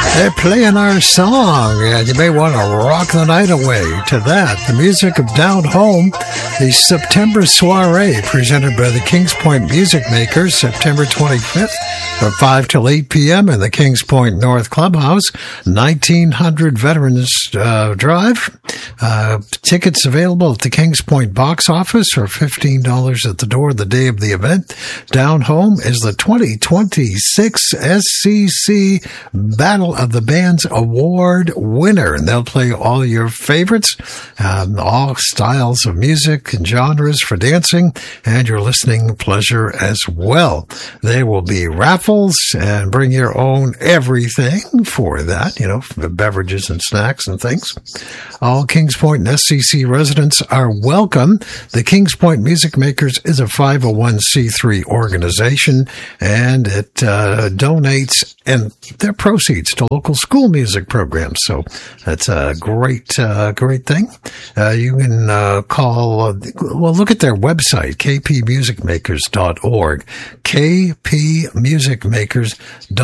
They're playing our song, and you may want to rock the night away to that. The music of Down Home, the September soiree presented by the Kings Point Music Makers, September 25th from 5 till 8 p.m. in the Kings Point North Clubhouse, 1900 Veterans Drive. Tickets available at the Kings Point box office or $15 at the door the day of the event. Down Home is the 2026 SCC Battle of the Bands Award winner, and they'll play all your favorites, all styles of music and genres for dancing and your listening pleasure as well. There will be raffles, and bring your own everything for that, beverages and snacks and things. All Kings Point and SCC residents are welcome. The Kings Point Music Makers is a 501c3 organization, and it donates and their proceeds to local school music programs. So that's a great thing. You can look at their website, kpmusicmakers.org, kpmusicmakers.org.